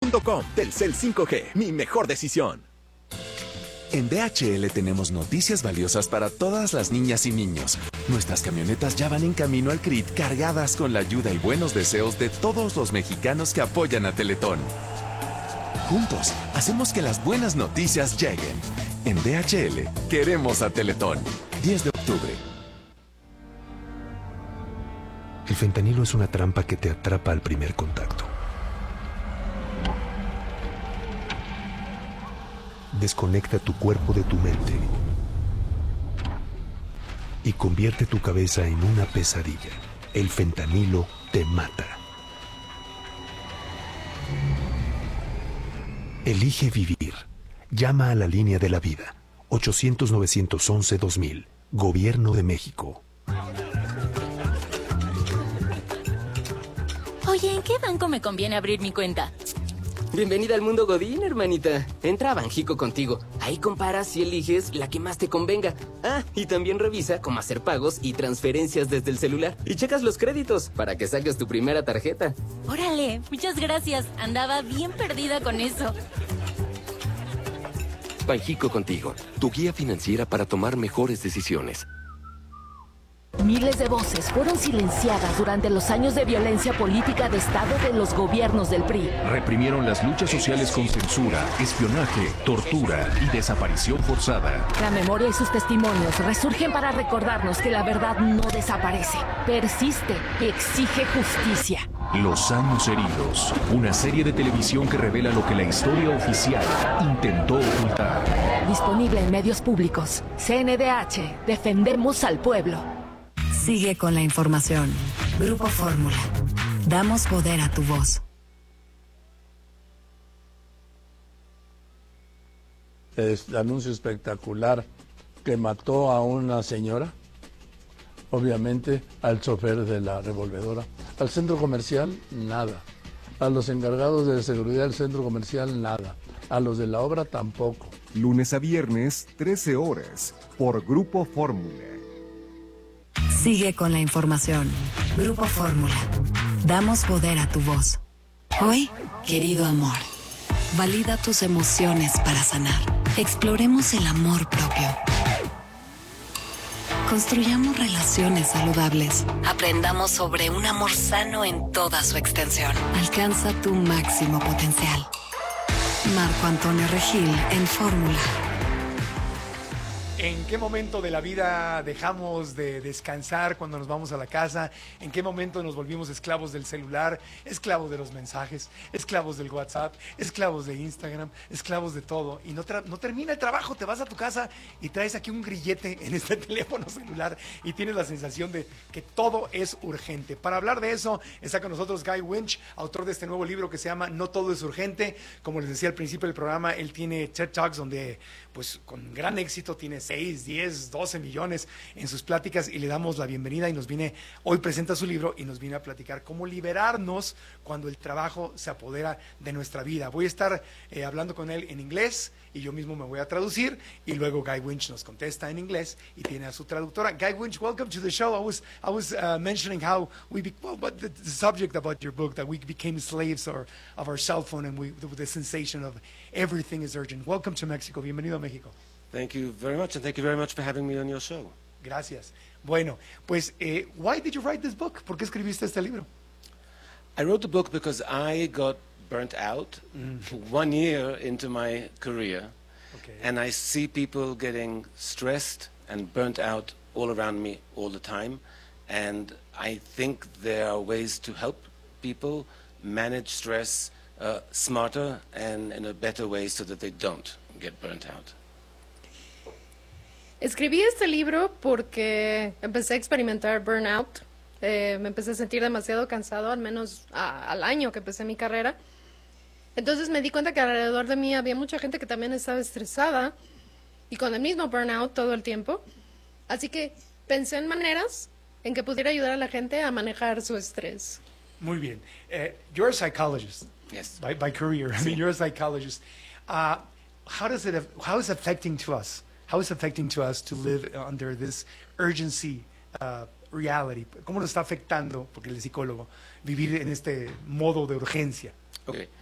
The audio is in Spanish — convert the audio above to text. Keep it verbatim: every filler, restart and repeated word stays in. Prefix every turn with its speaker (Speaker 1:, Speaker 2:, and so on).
Speaker 1: punto com. Telcel cinco G, mi mejor decisión.
Speaker 2: En D H L tenemos noticias valiosas para todas las niñas y niños. Nuestras camionetas ya van en camino al C R I T cargadas con la ayuda y buenos deseos de todos los mexicanos que apoyan a Teletón. Juntos, hacemos que las buenas noticias lleguen. En D H L, queremos a Teletón. diez de octubre.
Speaker 3: El fentanilo es una trampa que te atrapa al primer contacto. Desconecta tu cuerpo de tu mente y convierte tu cabeza en una pesadilla. El fentanilo te mata. Elige vivir. Llama a la línea de la vida. ochocientos, novecientos once, dos mil. Gobierno de México.
Speaker 4: Oye, ¿en qué banco me conviene abrir mi cuenta?
Speaker 5: Bienvenida al mundo Godín, hermanita. Entra a Banjico contigo. Ahí comparas y eliges la que más te convenga. Ah, y también revisa cómo hacer pagos y transferencias desde el celular. Y checas los créditos para que saques tu primera tarjeta.
Speaker 4: Órale, muchas gracias. Andaba bien perdida con eso.
Speaker 6: Banjico contigo, tu guía financiera para tomar mejores decisiones.
Speaker 7: Miles de voces fueron silenciadas durante los años de violencia política de Estado de los gobiernos del P R I.
Speaker 8: Reprimieron las luchas sociales con censura, espionaje, tortura y desaparición forzada.
Speaker 7: La memoria y sus testimonios resurgen para recordarnos que la verdad no desaparece, persiste y exige justicia.
Speaker 8: Los años heridos, una serie de televisión que revela lo que la historia oficial intentó ocultar.
Speaker 7: Disponible en medios públicos. C N D H, defendemos al pueblo.
Speaker 9: Sigue con la información. Grupo Fórmula. Damos poder a tu voz.
Speaker 10: El anuncio espectacular que mató a una señora, obviamente al chofer de la revolvedora. Al centro comercial, nada. A los encargados de seguridad del centro comercial, nada. A los de la obra, tampoco.
Speaker 11: Lunes a viernes, trece horas, por Grupo Fórmula.
Speaker 9: Sigue con la información. Grupo Fórmula. Damos poder a tu voz. Hoy, querido amor, valida tus emociones para sanar. Exploremos el amor propio. Construyamos relaciones saludables. Aprendamos sobre un amor sano en toda su extensión. Alcanza tu máximo potencial. Marco Antonio Regil en Fórmula.
Speaker 12: ¿En qué momento de la vida dejamos de descansar cuando nos vamos a la casa? ¿En qué momento nos volvimos esclavos del celular, esclavos de los mensajes, esclavos del WhatsApp, esclavos de Instagram, esclavos de todo? Y no, no termina el trabajo, te vas a tu casa y traes aquí un grillete en este teléfono celular y tienes la sensación de que todo es urgente. Para hablar de eso está con nosotros Guy Winch, autor de este nuevo libro que se llama No Todo es Urgente. Como les decía al principio del programa, él tiene TED Talks donde pues con gran éxito tiene seis, diez, doce millones en sus pláticas y le damos la bienvenida y nos viene, hoy presenta su libro y nos viene a platicar cómo liberarnos cuando el trabajo se apodera de nuestra vida. Voy a estar eh, hablando con él en inglés y yo mismo me voy a traducir y luego Guy Winch nos contesta en inglés y tiene a su traductora. Guy Winch, welcome to the show. I was I was uh, mentioning how we be, well, but the, the subject about your book, that we became slaves or, of our cell phone and we the, the sensation of everything is urgent. Welcome to Mexico. Bienvenido a México.
Speaker 13: Thank you very much, and thank you very much for having me on your show.
Speaker 12: Gracias. Bueno, pues, eh, why did you write this book? ¿Por qué escribiste este libro?
Speaker 13: I wrote the book because I got burnt out mm. one year into my career, okay. And I see people getting stressed and burnt out all around me all the time, and I think there are ways to help people manage stress uh, smarter and in a better way so that they don't get burnt out.
Speaker 14: Escribí este libro porque empecé a experimentar burnout. Eh, me empecé a sentir demasiado cansado, al menos a, al año que empecé mi carrera. Entonces me di cuenta que alrededor de mí había mucha gente que también estaba estresada y con el mismo burnout todo el tiempo. Así que pensé en maneras en que pudiera ayudar a la gente a manejar su estrés.
Speaker 12: Muy bien. Uh, you're a psychologist.
Speaker 13: Yes.
Speaker 12: By, by career. I mean, you're a psychologist. Uh, how does it? How is it affecting to us? How is it affecting to us to live under this urgency uh, reality? ¿Cómo nos está afectando, porque él es psicólogo, vivir en este modo de urgencia?
Speaker 13: Okay.